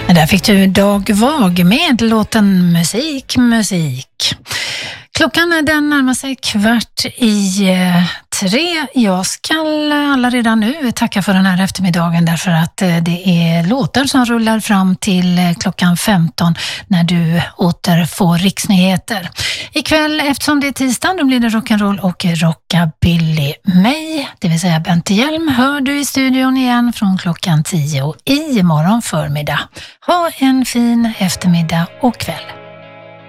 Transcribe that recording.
Där fick du Dag Vag med låten Musik. Klockan den närmar sig 2:15. Jag ska alla redan nu tacka för den här eftermiddagen därför att det är låtar som rullar fram till klockan 15 när du åter får riksnyheter. Ikväll, eftersom det är tisdag, då blir det rock'n'roll och rockabilly. Mig, det vill säga Bente Hjelm, hör du i studion igen från klockan 10 i morgon förmiddag. Ha en fin eftermiddag och kväll.